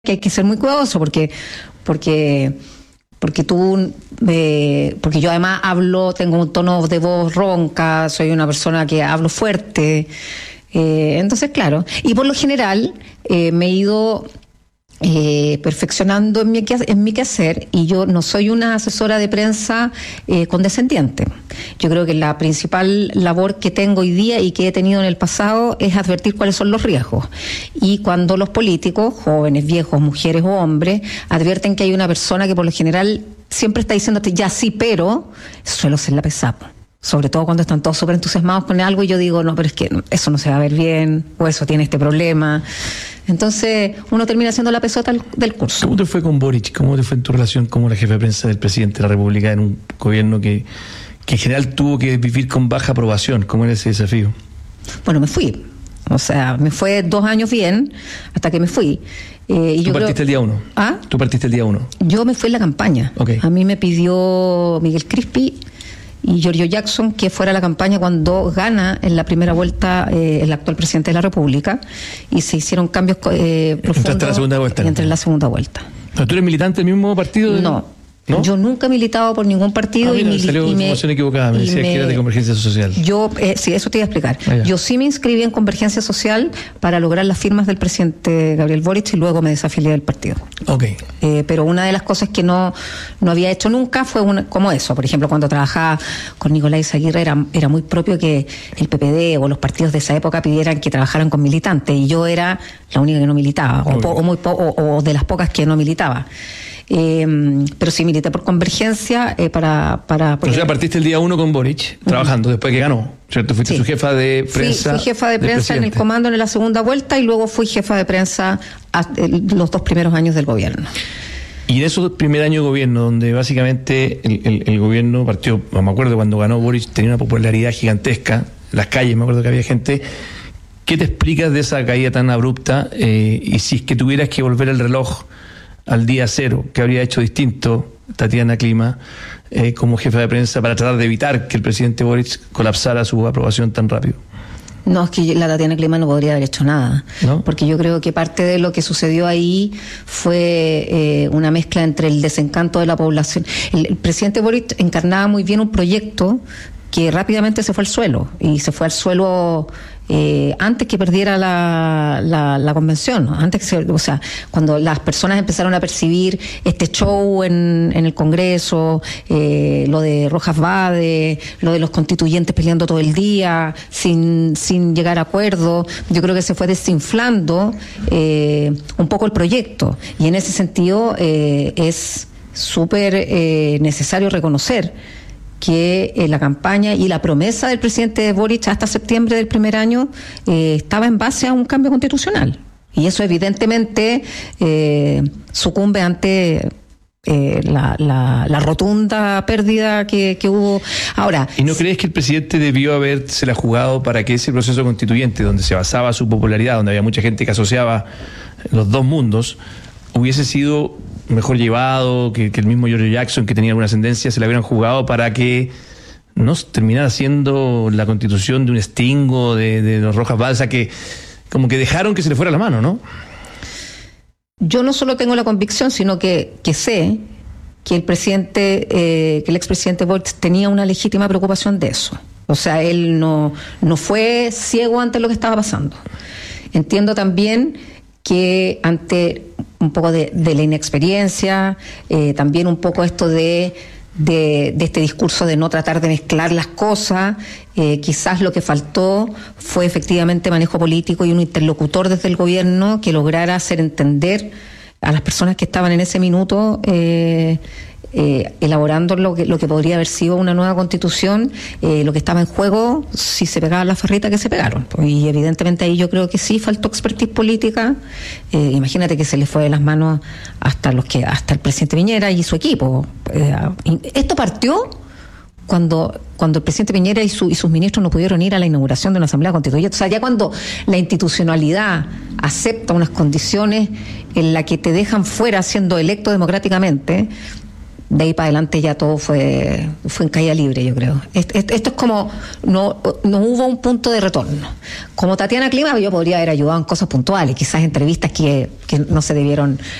que hay que ser muy cuidadoso porque yo además tengo un tono de voz ronca, soy una persona que hablo fuerte, entonces claro, y por lo general me he ido perfeccionando en mi quehacer, y yo no soy una asesora de prensa condescendiente. Yo creo que la principal labor que tengo hoy día y que he tenido en el pasado es advertir cuáles son los riesgos, y cuando los políticos, jóvenes, viejos, mujeres o hombres, advierten que hay una persona que por lo general siempre está diciéndote ya sí, pero suelo ser la pesada. Sobre todo cuando están todos súper entusiasmados con algo y yo digo, no, pero es que eso no se va a ver bien, o eso tiene este problema. Entonces uno termina siendo la pesota del curso. ¿Cómo te fue con Boric? ¿Cómo te fue en tu relación como la jefa de prensa del presidente de la República en un gobierno que en general tuvo que vivir con baja aprobación? ¿Cómo era ese desafío? Bueno, me fui. O sea, me fue 2 años bien hasta que me fui. ¿Tú partiste el día 1? ¿Ah? ¿Tú partiste el día 1? Yo me fui en la campaña. Okay. A mí me pidió Miguel Crispi y Giorgio Jackson que fuera a la campaña cuando gana en la primera vuelta el actual presidente de la República, y se hicieron cambios profundos. ¿Entraste a la segunda vuelta? Entré en la segunda vuelta. ¿Pero tú eres militante del mismo partido? No. Yo nunca he militado por ningún partido. Mira, salió información equivocada, me decías que era de Convergencia Social. Sí, eso te iba a explicar. Yo sí me inscribí en Convergencia Social para lograr las firmas del presidente Gabriel Boric, y luego me desafilié del partido. Okay. Pero una de las cosas que no había hecho nunca fue como eso. Por ejemplo, cuando trabajaba con Nicolás Aguirre era muy propio que el PPD o los partidos de esa época pidieran que trabajaran con militantes, y yo era la única que no militaba, o de las pocas que no militaba. Pero sí milité por Convergencia Pero ya partiste el día 1 con Boric, trabajando, después que ganó, ¿cierto? Fuiste su jefa de prensa. Fui jefa de prensa en el comando en la segunda vuelta, y luego fui jefa de prensa los 2 primeros años del gobierno. Y en esos primeros años de gobierno, donde básicamente el gobierno partió, me acuerdo cuando ganó Boric, tenía una popularidad gigantesca, en las calles me acuerdo que había gente. ¿Qué te explicas de esa caída tan abrupta? Y si es que tuvieras que volver el reloj al día 0, ¿qué habría hecho distinto Tatiana Klima como jefa de prensa para tratar de evitar que el presidente Boric colapsara su aprobación tan rápido? No, es que la Tatiana Klima no podría haber hecho nada, ¿no? Porque yo creo que parte de lo que sucedió ahí fue una mezcla entre el desencanto de la población. El presidente Boric encarnaba muy bien un proyecto que rápidamente se fue al suelo, y se fue al suelo antes que perdiera la convención, cuando las personas empezaron a percibir este show en el Congreso, lo de Rojas Vade, lo de los constituyentes peleando todo el día sin llegar a acuerdo, yo creo que se fue desinflando un poco el proyecto, y en ese sentido es súper necesario reconocer que la campaña y la promesa del presidente Boric hasta septiembre del primer año estaba en base a un cambio constitucional. Y eso evidentemente sucumbe ante la rotunda pérdida que hubo. Ahora, ¿y no crees que el presidente debió habérsela jugado para que ese proceso constituyente, donde se basaba su popularidad, donde había mucha gente que asociaba los dos mundos, hubiese sido mejor llevado, que el mismo Giorgio Jackson, que tenía alguna ascendencia, se la hubieran jugado para que no terminara siendo la constitución de un Stingo, de los Rojas Balsa, que como que dejaron que se le fuera la mano, ¿no? Yo no solo tengo la convicción, sino que sé que el expresidente Boric tenía una legítima preocupación de eso. O sea, él no fue ciego ante lo que estaba pasando. Entiendo también que ante un poco de la inexperiencia, también un poco esto de este discurso de no tratar de mezclar las cosas, quizás lo que faltó fue efectivamente manejo político y un interlocutor desde el gobierno que lograra hacer entender a las personas que estaban en ese minuto elaborando lo que podría haber sido una nueva constitución, lo que estaba en juego si se pegaban las ferritas que se pegaron. Y evidentemente ahí yo creo que sí faltó expertise política. Imagínate que se le fue de las manos hasta el presidente Piñera y su equipo. Esto partió cuando el presidente Piñera y sus ministros no pudieron ir a la inauguración de una asamblea constituyente. O sea, ya cuando la institucionalidad acepta unas condiciones en las que te dejan fuera siendo electo democráticamente, de ahí para adelante ya todo fue en caída libre, yo creo. Esto es como, no hubo un punto de retorno. Como Tatiana Clima, yo podría haber ayudado en cosas puntuales, quizás entrevistas que no se debieron